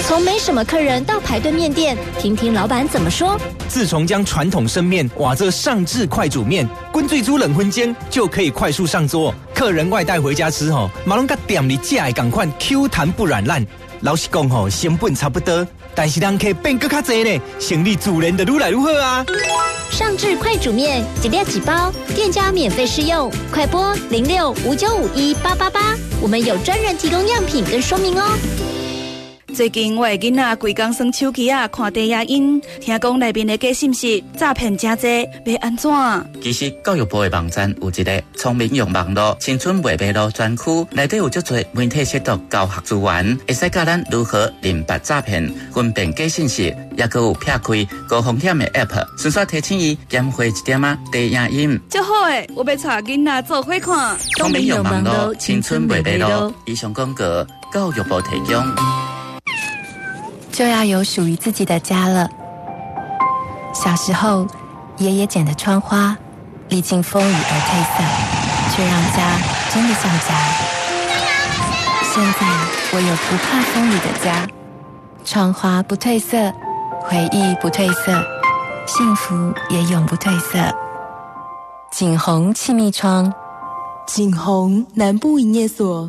从没什么客人到排队面店，听听老板怎么说。 自从将传统生面瓦这上至快煮面，滚最煮冷荤间就可以快速上桌。客人外带回家吃马龙甲店里寄来赶快 Q 弹不软烂。老实讲成本差不多，但是人客变更较多呢，生意自然就愈来愈好啊。 上至快煮面，几粒几包，店家免费试用，快拨0659518888，我们有专人提供样品跟说明哦。 最近我的囡仔规工耍手机看低影音，听讲内面的假信息诈骗真多，要安怎？ 其实教育部的网站有一个聪明用网络青春未迷路专区，内底有足多媒体识读教学资源，会使教咱如何认别诈骗、分辨假信息，也有撇开高风险的 App， 顺续提醒伊减花一点低影音。 真好诶，我要带囡仔做伙看。 聪明用网络青春未迷路，以上广告教育部提供。 就要有属于自己的家了。小时候，爷爷剪的窗花，历经风雨而褪色，却让家真的像家。现在，我有不怕风雨的家，窗花不褪色，回忆不褪色，幸福也永不褪色。景宏气密窗， 景宏南部营业所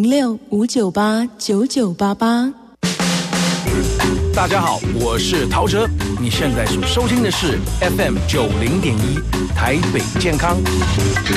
06-598-9988。 大家好，我是陶喆，你现在所收听的是 FM 90.1台北健康。